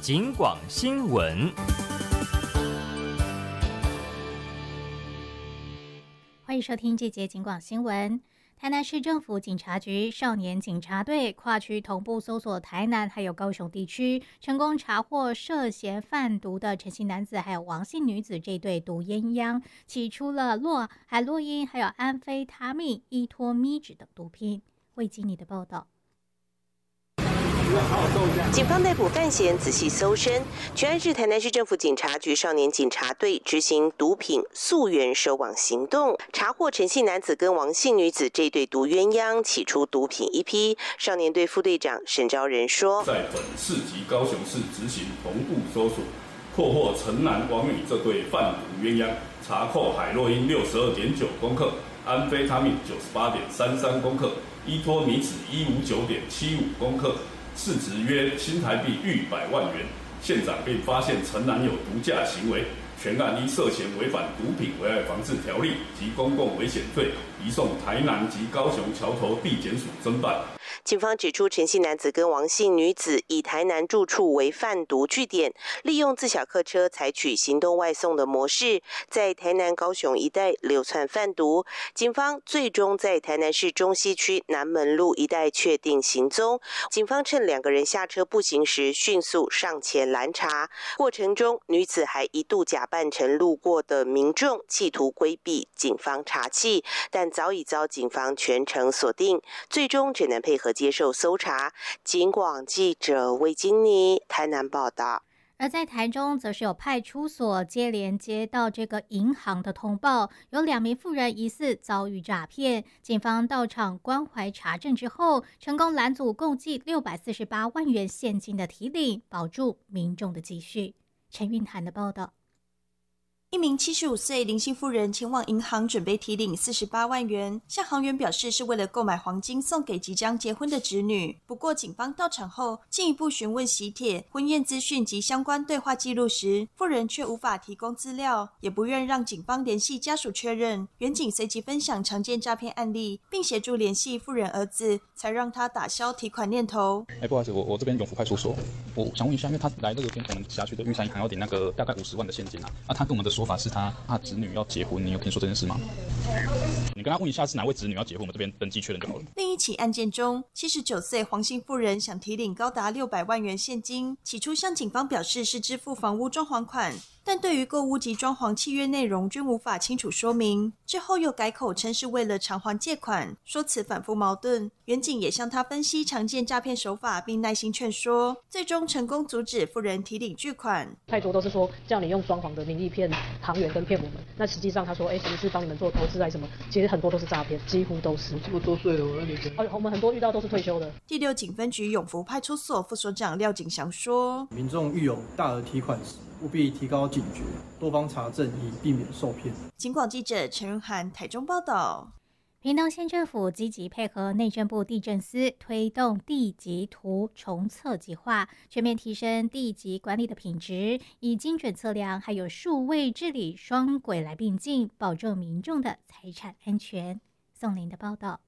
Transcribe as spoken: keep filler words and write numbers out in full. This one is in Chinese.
警广新闻。 欢迎收听这节警广新闻。台南市政府警察局少年警察队跨区同步搜索台南还有高雄地区，成功查获涉嫌贩毒的陈姓男子还有王姓女子这对毒鸳鸯，起出了洛海洛因还有安非他命、依托咪酯等毒品。魏经理的报道。 警方逮捕范闲，仔细搜身。全案是台南市政府警察局少年警察队执行毒品溯源收网行动，查获陈姓男子跟王姓女子这对毒鸳鸯，起出毒品一批。少年队副队长沈昭仁说， 在本市及高雄市执行同步搜索，破获陈男王女这对贩毒鸳鸯，查扣海洛因六十二点九公克，安非他命九十八点三三公克，依托米酯一五九点七五公克。市值约新台币逾百万元，现场并发现陈男有毒驾行为，全案依涉嫌违反毒品危害防治条例及公共危险罪，移送台南及高雄桥头地检署侦办。 警方指出，陈姓男子跟王姓女子以台南住处为贩毒据点，利用自小客车采取行动外送的模式，在台南、高雄一带流窜贩毒。警方最终在台南市中西区南门路一带确定行踪。警方趁两个人下车步行时，迅速上前拦查。过程中，女子还一度假扮成路过的民众，企图规避警方查缉，但早已遭警方全程锁定，最终只能配合接受搜查。警广记者魏金妮台南报道。 而在台中，则是有派出所接连接到这个银行的通报，有两名妇人疑似遭遇诈骗。警方到场关怀查证之后，成功拦阻共计六百四十八万元现金的提领，保住民众的积蓄。陈韵涵的报道。 一名七十五岁林姓妇人前往银行准备提领四十八万元，向行员表示是为了购买黄金送给即将结婚的侄女。不过警方到场后进一步询问喜帖、婚宴资讯及相关对话记录时，妇人却无法提供资料，也不愿让警方联系家属确认。员警随即分享常见诈骗案例，并协助联系妇人儿子，才让他打消提款念头。 哎，不好意思，我我这边永福派出所，我想问一下，因为他来那个跟我们辖区的玉山银行要领那个大概五十万的现金啊，啊，他跟我们的说法是他他侄女要结婚，你有听说这件事吗？你跟他问一下是哪位侄女要结婚，我们这边登记确认就好了。 另一起案件中，七十九岁黄姓妇人想提领高达六百万元现金，起初向警方表示是支付房屋装潢款，但对于购屋及装潢契约内容均无法清楚说明，之后又改口称是为了偿还借款，说辞反复矛盾。员警也向他分析常见诈骗手法，并耐心劝说，最终成功阻止妇人提领巨款。 太多都是说叫你用装潢的名义骗行员跟骗我们，那实际上他说哎，其实是帮你们做投资还是什么，其实很多都是诈骗，几乎都是。 这么多岁了，那你哦，我们很多遇到都是退休的。 第六警分局永福派出所副所长廖景祥说， 民众遇有大额提款时，务必提高警觉，多方查证，以避免受骗。 警广记者陈润涵台中报道。 屏东县政府积极配合内政部地政司推动地籍图重测计划，全面提升地籍管理的品质，以精准测量还有数位治理双轨来并进，保证民众的财产安全。宋林的报道。